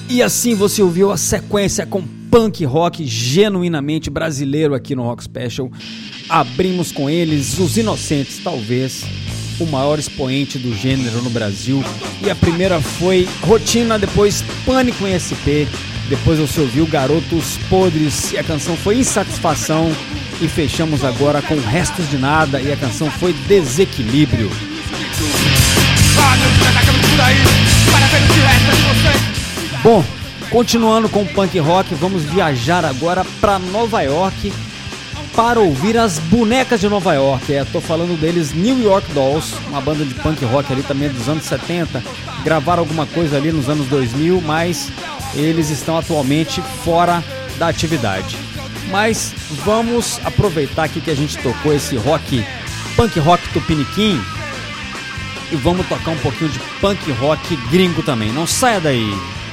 E assim você ouviu a sequência com punk rock genuinamente brasileiro aqui no Rock Special. Abrimos com eles Os Inocentes, talvez o maior expoente do gênero no Brasil. E a primeira foi Rotina, depois Pânico em SP. Depois você ouviu Garotos Podres e a canção foi Insatisfação. E fechamos agora com Restos de Nada e a canção foi Desequilíbrio. Bom, continuando com o punk rock, vamos viajar agora para Nova York para ouvir as Bonecas de Nova York. Tô falando deles, New York Dolls, uma banda de punk rock ali também dos anos 70. Gravaram alguma coisa ali nos anos 2000, mas eles estão atualmente fora da atividade. Mas vamos aproveitar aqui que a gente tocou esse rock, punk rock tupiniquim, e vamos tocar um pouquinho de punk rock gringo também. Não saia daí!